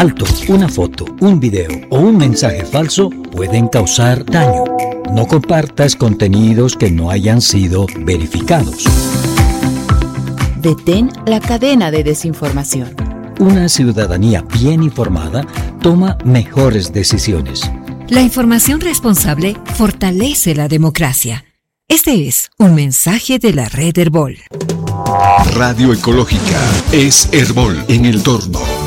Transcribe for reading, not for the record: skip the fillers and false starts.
Alto, una foto, un video o un mensaje falso pueden causar daño. No compartas contenidos que no hayan sido verificados. Detén la cadena de desinformación. Una ciudadanía bien informada toma mejores decisiones. La información responsable fortalece la democracia. Este es un mensaje de la Red Herbol. Radio Ecológica es Herbol en el Torno.